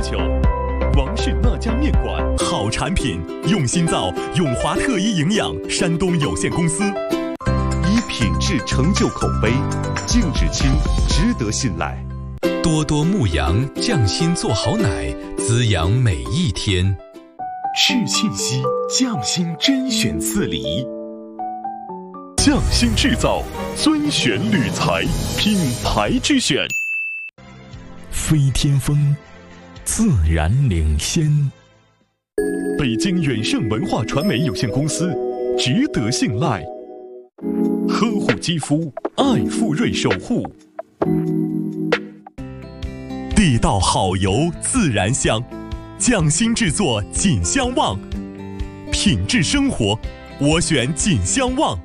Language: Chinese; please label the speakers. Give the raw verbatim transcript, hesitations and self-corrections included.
Speaker 1: 求。王氏那家面馆，好产品，用心造永华特一营养山东有限公司，
Speaker 2: 以品质成就口碑，静止清，值得信赖。
Speaker 3: 多多牧羊匠心做好奶，滋养每一天。
Speaker 4: 是信息匠心甄选四梨，
Speaker 1: 匠心制造尊选铝材，品牌之选。
Speaker 5: 飞天风，自然领先。
Speaker 1: 北京远盛文化传媒有限公司，值得信赖。呵护肌肤，爱富瑞守护。地道好油自然香，匠心制作锦香旺，品质生活，我选锦香旺。